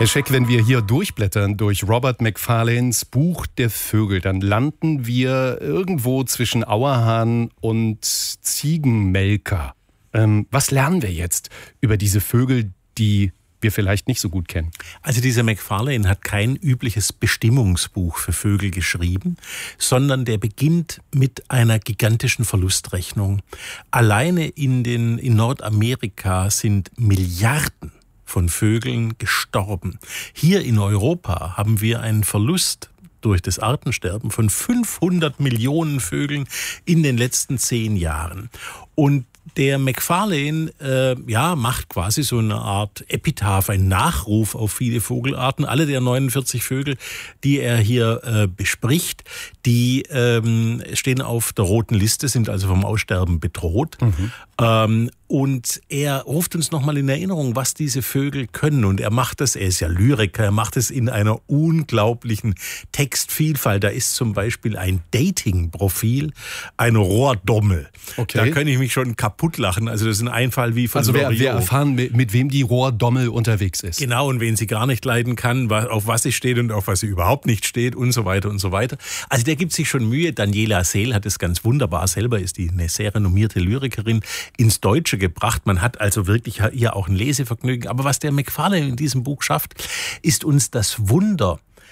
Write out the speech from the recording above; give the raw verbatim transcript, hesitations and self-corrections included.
Herr Scheck, wenn wir hier durchblättern durch Robert Macfarlanes Buch der Vögel, dann landen wir irgendwo zwischen Auerhahn und Ziegenmelker. Ähm, was lernen wir jetzt über diese Vögel, die wir vielleicht nicht so gut kennen? Also dieser Macfarlane hat kein übliches Bestimmungsbuch für Vögel geschrieben, sondern der beginnt mit einer gigantischen Verlustrechnung. Alleine in, den, in Nordamerika sind Milliarden von Vögeln gestorben. Hier in Europa haben wir einen Verlust durch das Artensterben von fünfhundert Millionen Vögeln in den letzten zehn Jahren. Und der Macfarlane äh, ja, macht quasi so eine Art Epitaph, einen Nachruf auf viele Vogelarten. Alle der neunundvierzig Vögel, die er hier äh, bespricht, die ähm, stehen auf der roten Liste, sind also vom Aussterben bedroht. Mhm. Ähm, und er ruft uns nochmal in Erinnerung, was diese Vögel können. Und er macht das, er ist ja Lyriker, er macht es in einer unglaublichen Textvielfalt. Da ist zum Beispiel ein Dating-Profil, ein Rohrdommel. Okay. Da kann ich mich schon kaputt lachen. Also das ist ein Einfall wie von Also wir, Loriot. wir erfahren, mit wem die Rohrdommel unterwegs ist. Genau, und wen sie gar nicht leiden kann, auf was sie steht und auf was sie überhaupt nicht steht und so weiter und so weiter. Also der gibt sich schon Mühe. Daniela Seel hat es ganz wunderbar, selber ist die eine sehr renommierte Lyrikerin, ins Deutsche gebracht. Man hat also wirklich hier auch ein Lesevergnügen. Aber was der Macfarlane in diesem Buch schafft, ist uns das Wunder